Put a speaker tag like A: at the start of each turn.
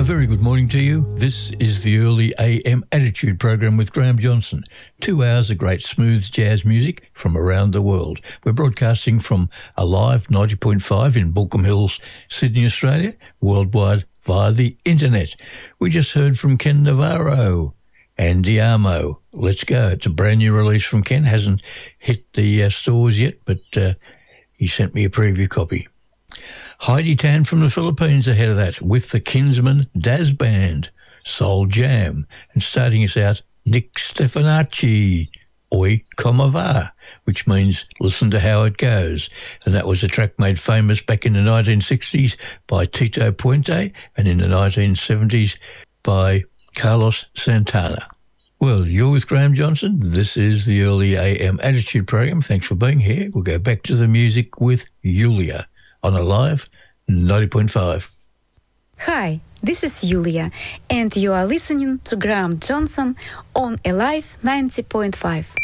A: A very good morning to you. This is the Early AM Attitude program with Graham Johnson. 2 hours of great smooth jazz music from around the world. We're broadcasting from Alive 90.5 in Baulkham Hills, Sydney, Australia, worldwide via the internet. We just heard from Ken Navarro, Andy Amo. Let's Go. It's a brand new release from Ken. Hasn't hit the stores yet, but he sent me a preview copy. Heidi Tan from the Philippines ahead of that with the Kinsman Daz Band, Soul Jam, and starting us out, Nick Stefanacci, Oi Como Va, which means listen to how it goes. And that was a track made famous back in the 1960s by Tito Puente and in the 1970s by Carlos Santana. Well, you're with Graham Johnson. This is the Early AM Attitude program. Thanks for being here. We'll go back to the music with Yulia on Alive 90.5.
B: Hi, this is Yulia, and you are listening to Graham Johnson on Alive 90.5.